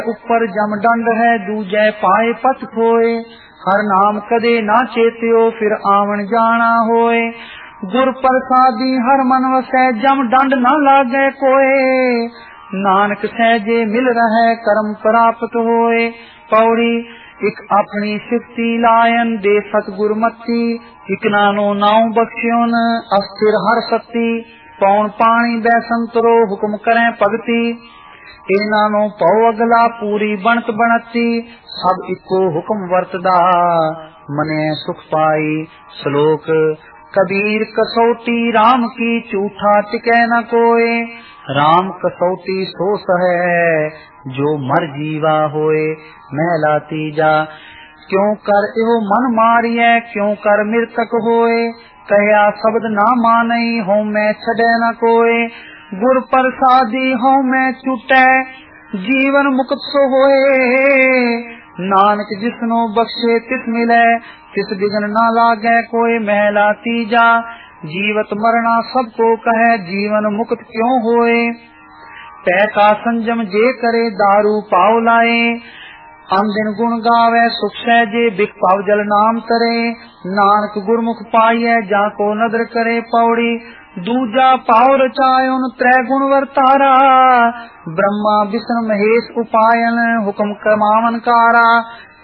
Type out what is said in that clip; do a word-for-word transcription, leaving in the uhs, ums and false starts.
उपर जम दंड है दूजै पाए पत खोए। हर नाम कदे ना चेत्यो फिर आवन जाना होए। गुर प्रसादी हर मन वसै जम दंड न लागे कोए। नानक सहजे मिल रहे कर्म प्राप्त होए। पौड़ी एक अपनी सिफती लायन दे सतगुर मती। एक नानो नाव बख्शियोन अस्थिर हर सती। पौन पानी बै संतरो हुक्म करें भगती। इना नो पौ अगला पूरी बनत बनती। सब इको हुक्म वरतदा मने सुख पाई। श्लोक कबीर कसौटी राम की झूठा टिकै न कोय। राम कसौटी सो सहे जो मर जीवा होए। महला तीजा क्यों कर एहो मन मारिए क्यों कर मृतक होए। कहया शब्द ना मानई हों मैं छड़े न कोय। गुर प्रसादी हों मैं छूटे जीवन मुक्त सो होए। नानक जिसनो बख्शे तिस मिले तिस बिघन ना लागे कोय। महला तीजा जीवत मरना सबको कहे जीवन मुक्त क्यों होए। तै का संजम जे करे दारू पाव लाए। अंदिन गुण गावे सुख सहजे बिख पाव जल नाम तरे। नानक गुरमुख पाइए जाको नदर करे। पौड़ी दूजा पाव रचायुन त्रै गुण वर्तारा। ब्रह्मा विष्णु महेश उपायन हुक्म कमावन कारा।